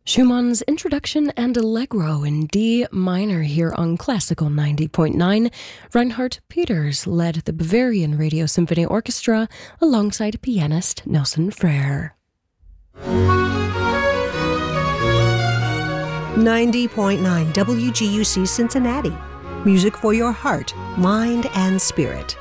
Schumann's Introduction and Allegro in D minor here on Classical 90.9. Reinhard Peters led the Bavarian Radio Symphony Orchestra alongside pianist Nelson Frère. 90.9 WGUC Cincinnati. Music for your heart, mind, and spirit.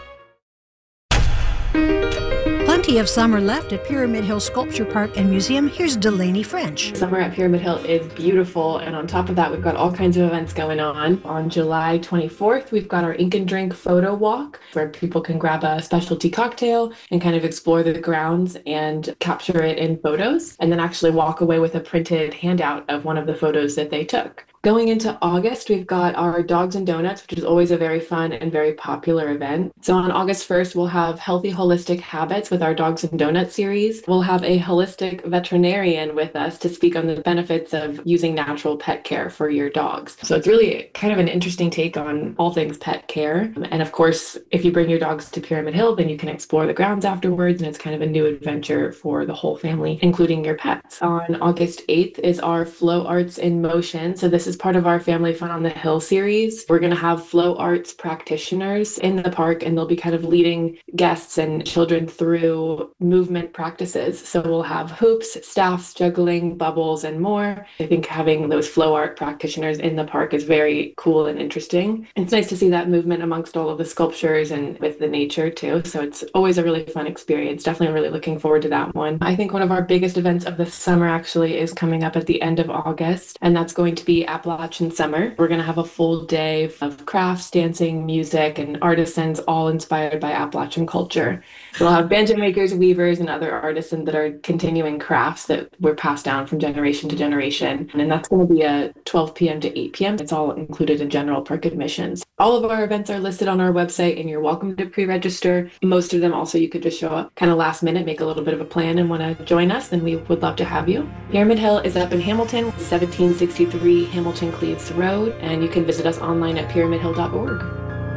Plenty of summer left at Pyramid Hill Sculpture Park and Museum. Here's Delaney French. Summer at Pyramid Hill is beautiful, and on top of that, we've got all kinds of events going on. On July 24th, we've got our Ink and Drink photo walk, where people can grab a specialty cocktail and kind of explore the grounds and capture it in photos, and then actually walk away with a printed handout of one of the photos that they took. Going into August, we've got our Dogs and Donuts, which is always a very fun and very popular event. So on August 1st, we'll have Healthy Holistic Habits with our Dogs and Donuts series. We'll have a holistic veterinarian with us to speak on the benefits of using natural pet care for your dogs. So it's really kind of an interesting take on all things pet care. And of course, if you bring your dogs to Pyramid Hill, then you can explore the grounds afterwards, and it's kind of a new adventure for the whole family, including your pets. On August 8th is our Flow Arts in Motion. So this is part of our Family Fun on the Hill series. We're going to have flow arts practitioners in the park, and they'll be kind of leading guests and children through movement practices. So we'll have hoops, staffs, juggling, bubbles, and more. I think having those flow art practitioners in the park is very cool and interesting. It's nice to see that movement amongst all of the sculptures and with the nature too. So it's always a really fun experience. Definitely really looking forward to that one. I think one of our biggest events of the summer actually is coming up at the end of August, and that's going to be Appalachian Summer. We're going to have a full day of crafts, dancing, music, and artisans, all inspired by Appalachian culture. We'll have banjo makers, weavers, and other artisans that are continuing crafts that were passed down from generation to generation. And that's going to be at 12 p.m. to 8 p.m. It's all included in general park admissions. All of our events are listed on our website, and you're welcome to pre-register. Most of them also you could just show up kind of last minute, make a little bit of a plan, and want to join us, then we would love to have you. Pyramid Hill is up in Hamilton, 1763 Hamilton Cleves Road, and you can visit us online at pyramidhill.org.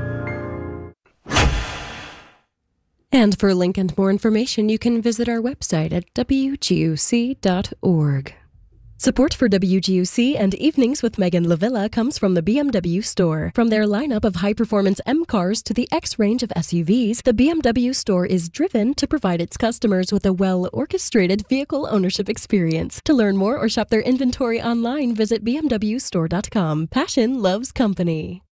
And for a link and more information, you can visit our website at wguc.org. Support for WGUC and Evenings with Megan Lavilla comes from the BMW store. From their lineup of high-performance M cars to the X range of SUVs, the BMW store is driven to provide its customers with a well-orchestrated vehicle ownership experience. To learn more or shop their inventory online, visit bmwstore.com. Passion loves company.